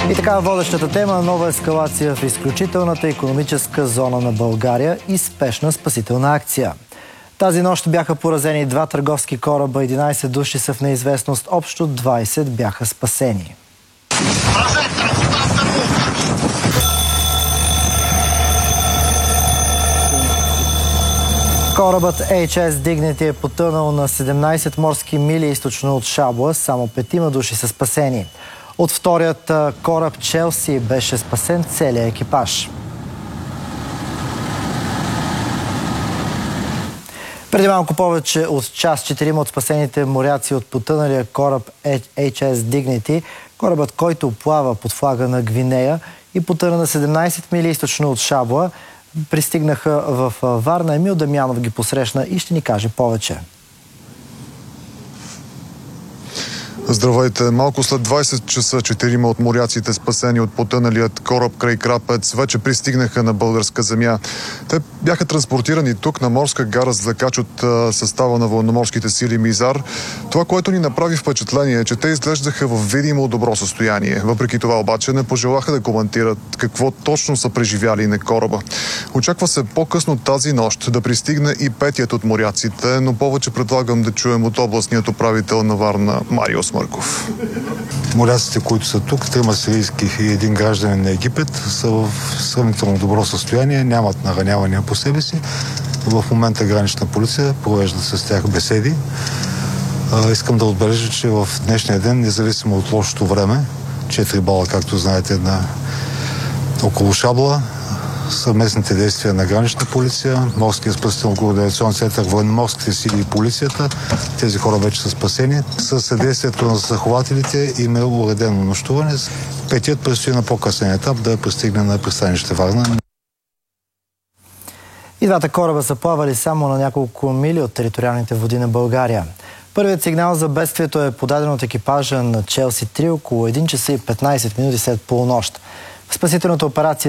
И така, водещата тема – нова ескалация в изключителната икономическа зона на България и спешна спасителна акция. Тази нощ бяха поразени 2 търговски кораба, 11 души са в неизвестност, общо 20 бяха спасени. Корабът HS Dignity е потънал на 17 морски мили източно от Шабла. Само 5 души са спасени. От вторият кораб Челси беше спасен целият екипаж. Преди малко повече от час 4 от спасените моряци от потъналия кораб HS Dignity, корабът, който плава под флага на Гвинея и потъна на 17 мили източно от Шабла, пристигнаха в Варна. Емил Дамянов ги посрещна и ще ни каже повече. Здравейте! Малко след 20 часа 4 от моряците, спасени от потъналият кораб край Крапец, вече пристигнаха на българска земя. Те бяха транспортирани тук на морска гара с влекач от състава на военноморските сили Мизар. Това, което ни направи впечатление, е, че те изглеждаха в видимо добро състояние. Въпреки това обаче не пожелаха да коментират какво точно са преживяли на кораба. Очаква се по-късно тази нощ да пристигне и 5-ият от моряците, но повече предлагам да чуем от областният управител на Варна Марио Смърков. Моряците, които са тук, 3 сирийски и 1 гражданин на Египет, са в сравнително добро състояние, нямат наранявания по себе си. В момента гранична полиция провежда с тях беседи. Искам да отбележа, че в днешния ден, независимо от лошото време, 4 бала, както знаете, около Шабла, съвместните действия на гранична полиция, Морския спасително-координационен център, военноморските сили и полицията. Тези хора вече са спасени. Със съдействието на застрахователите им е уредено нощуване. 5-ият предстои на по-късен етап да пристигне на пристанище Варна. И 2 кораба са плавали само на няколко мили от териториалните води на България. Първият сигнал за бедствието е подаден от екипажа на Челси 3 около 1 часа и 15 минути след полунощ. В спасителната операция